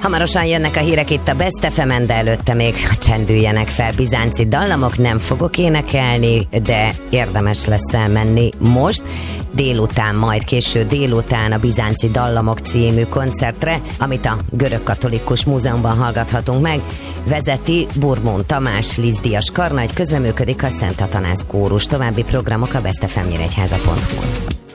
Hamarosan jönnek a hírek itt a Best FM-en, de előtte még csendüljenek fel bizánci dallamok. Nem fogok énekelni, de érdemes lesz elmenni most. Délután, majd késő délután a Bizánci Dallamok című koncertre, amit a Görögkatolikus Múzeumban hallgathatunk meg. Vezeti Burmón Tamás, Liszdias karnagy, közreműködik a Szent Atanász kórus. További programok a bestfm.nyíregyháza.hu-n.